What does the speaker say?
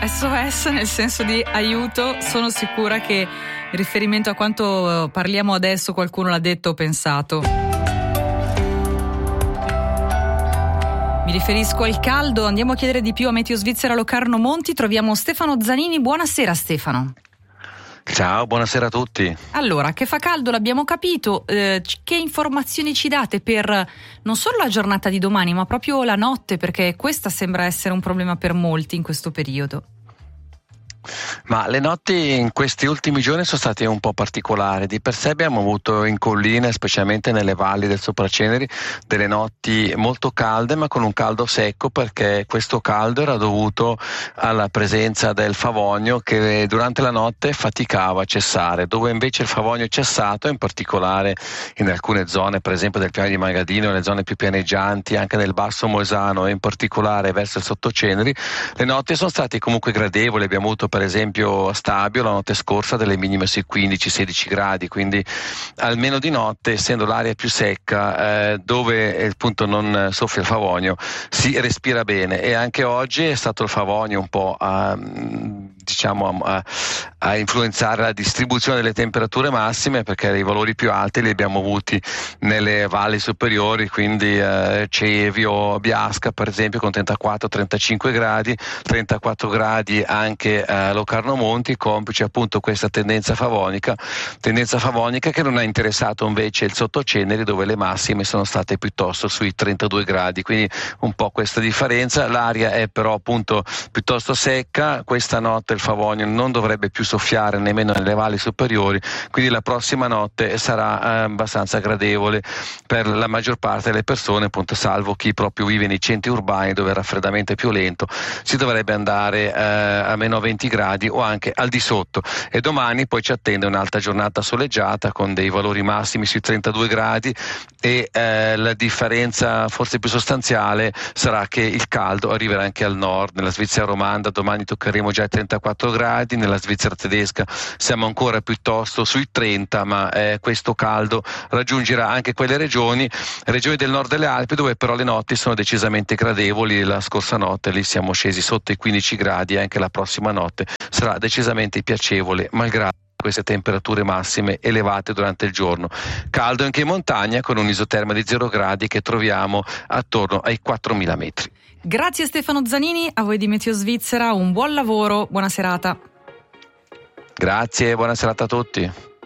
SOS nel senso di aiuto. Sono sicura che in riferimento a quanto parliamo adesso qualcuno l'ha detto o pensato. Mi riferisco al caldo. Andiamo a chiedere di più a Meteo Svizzera Locarno Monti. Troviamo Stefano Zanini. Buonasera Stefano. Ciao, buonasera a tutti. Allora, che fa caldo l'abbiamo capito, che informazioni ci date per non solo la giornata di domani ma proprio la notte, perché questa sembra essere un problema per molti in questo periodo? Ma le notti in questi ultimi giorni sono state un po' particolari. Di per sé abbiamo avuto in collina, specialmente nelle valli del Sopraceneri, delle notti molto calde, ma con un caldo secco, perché questo caldo era dovuto alla presenza del Favogno che durante la notte faticava a cessare. Dove invece il Favogno è cessato, in particolare in alcune zone, per esempio del piano di Magadino, le zone più pianeggianti, anche nel Basso Moesano e in particolare verso il Sottoceneri, le notti sono state comunque gradevoli. Abbiamo avuto per esempio a Stabio la notte scorsa delle minime sui 15-16 gradi, quindi almeno di notte, essendo l'aria più secca, dove appunto non soffia il Favogno, si respira bene. E anche oggi è stato il Favogno un po' a influenzare la distribuzione delle temperature massime, perché i valori più alti li abbiamo avuti nelle valli superiori, quindi Cevio, Biasca per esempio con 34-35 gradi, 34 gradi anche Locarno Monti, complice appunto questa tendenza favonica che non ha interessato invece il Sottoceneri, dove le massime sono state piuttosto sui 32 gradi, quindi un po' questa differenza. L'aria è però appunto piuttosto secca. Questa notte il Favogno non dovrebbe più soffiare nemmeno nelle valli superiori, quindi la prossima notte sarà abbastanza gradevole per la maggior parte delle persone, appunto salvo chi proprio vive nei centri urbani dove il raffreddamento è più lento. Si dovrebbe andare a meno 20 gradi o anche al di sotto. E domani poi ci attende un'altra giornata soleggiata con dei valori massimi sui 32 gradi e la differenza forse più sostanziale sarà che il caldo arriverà anche al nord. Nella Svizzera romanda domani toccheremo già i 34 gradi, nella Svizzera tedesca siamo ancora piuttosto sui 30, ma questo caldo raggiungerà anche quelle regioni del nord delle Alpi, dove però le notti sono decisamente gradevoli. La scorsa notte lì siamo scesi sotto i 15 gradi e anche la prossima notte sarà decisamente piacevole, malgrado queste temperature massime elevate durante il giorno. Caldo anche in montagna, con un'isoterma di 0 gradi che troviamo attorno ai 4.000 metri. Grazie Stefano Zanini, a voi di Meteo Svizzera, un buon lavoro, buona serata. Grazie, buona serata a tutti.